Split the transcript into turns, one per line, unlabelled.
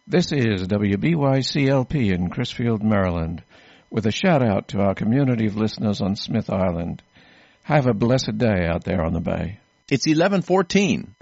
This is WBYCLP in Crisfield, Maryland, with a shout-out to our community of listeners on Smith Island. Have a blessed day out there on the bay.
It's 11:14.